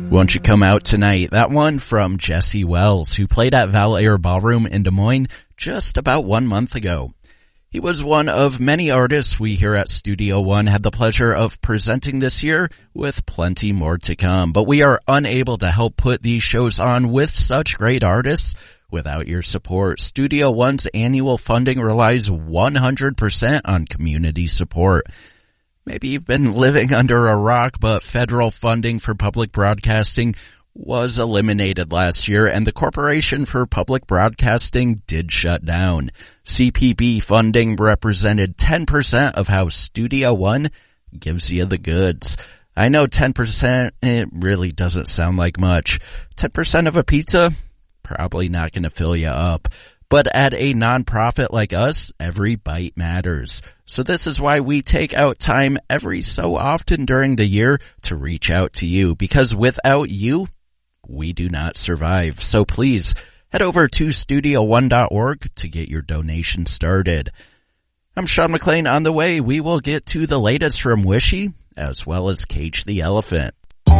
Won't You Come Out Tonight? That one from Jesse Wells, who played at Val Air Ballroom in Des Moines just about 1 month ago. He was one of many artists we here at Studio One had the pleasure of presenting this year, with plenty more to come. But we are unable to help put these shows on with such great artists without your support. Studio One's annual funding relies 100% on community support. Maybe you've been living under a rock, but federal funding for public broadcasting was eliminated last year, and the Corporation for Public Broadcasting did shut down. CPB funding represented 10% of how Studio One gives you the goods. I know 10%, it really doesn't sound like much. 10% of a pizza? Probably not going to fill you up. But at a nonprofit like us, every bite matters. So this is why we take out time every so often during the year to reach out to you, because without you, we do not survive. So please head over to studio1.org to get your donation started. I'm Sean McLean. On the way, we will get to the latest from Wishy, as well as Cage the Elephant.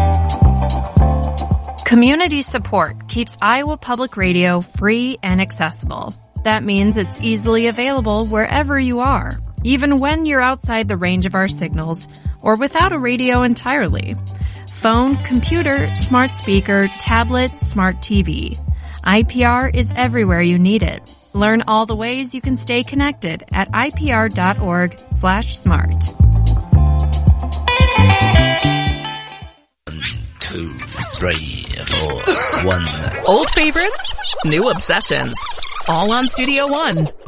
Community support keeps Iowa Public Radio free and accessible. That means it's easily available wherever you are, even when you're outside the range of our signals or without a radio entirely. Phone, computer, smart speaker, tablet, smart TV. IPR is everywhere you need it. Learn all the ways you can stay connected at ipr.org/smart. 1, 2, 3, 4, 1. Old favorites, new obsessions. All on Studio One.